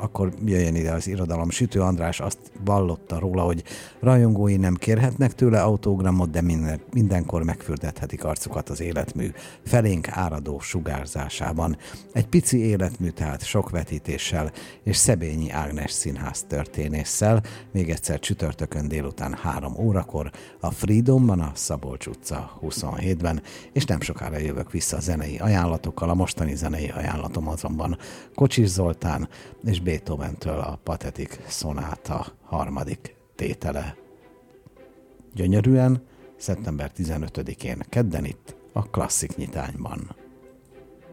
akkor jöjjön ide az irodalom. Sütő András azt vallotta róla, hogy rajongói nem kérhetnek tőle autogramot, de mindenkor megfürdethetik arcukat az életmű felénk áradó sugárzásában. Egy pici életmű, tehát sok vetítéssel, és Szebényi Ágnes színház történésszel, még egyszer csütörtökön délután 3 órakor, a Freedomban, a Szabolcs utca 27-ben, és nem sokára jövök vissza a zenei ajánlatokkal. A mostani zenei ajánlatom azonban Kocsis Zoltán és Beethoventől a Pathetic Szonáta 3. tétele. Gyönyörűen, szeptember 15-én kedden itt a Klasszik Nyitányban.